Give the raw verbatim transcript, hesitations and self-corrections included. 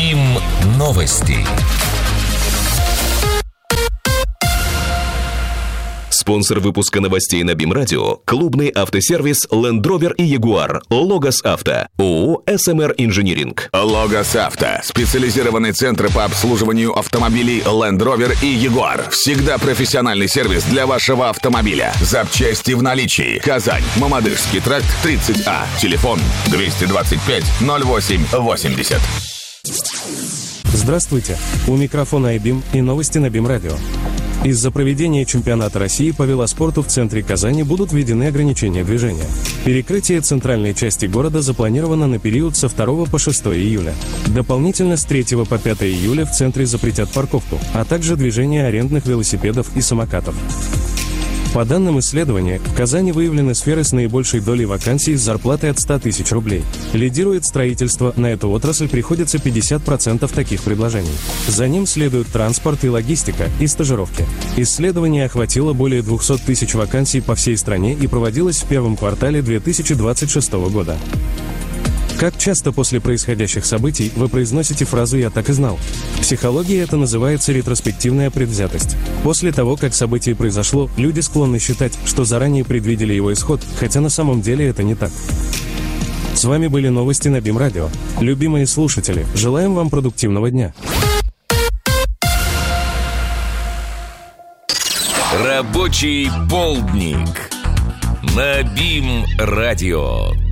БИМ новости. Спонсор выпуска новостей на БИМ Радио – клубный автосервис Land Rover и Jaguar, Логос Авто, ООО эс эм эр Инжиниринг. Логос Авто – специализированный центр по обслуживанию автомобилей Land Rover и Jaguar. Всегда профессиональный сервис для вашего автомобиля. Запчасти в наличии. Казань, Мамадышский тракт, тридцать А. Телефон двести двадцать пять ноль восемь восемьдесят. Здравствуйте. У микрофона iBIM и новости на БИМ Радио. Из-за проведения чемпионата России по велоспорту в центре Казани будут введены ограничения движения. Перекрытие центральной части города запланировано на период со второго по шестое июля. Дополнительно с третьего по пятое июля в центре запретят парковку, а также движение арендных велосипедов и самокатов. По данным исследования, в Казани выявлены сферы с наибольшей долей вакансий с зарплатой от ста тысяч рублей. Лидирует строительство, на эту отрасль приходится пятьдесят процентов таких предложений. За ним следуют транспорт и логистика, и стажировки. Исследование охватило более двухсот тысяч вакансий по всей стране и проводилось в первом квартале две тысячи двадцать шестого года. Как часто после происходящих событий вы произносите фразу «я так и знал»? В психологии это называется ретроспективная предвзятость. После того, как событие произошло, люди склонны считать, что заранее предвидели его исход, хотя на самом деле это не так. С вами были новости на БИМ Радио. Любимые слушатели, желаем вам продуктивного дня. Рабочий полдник на БИМ Радио.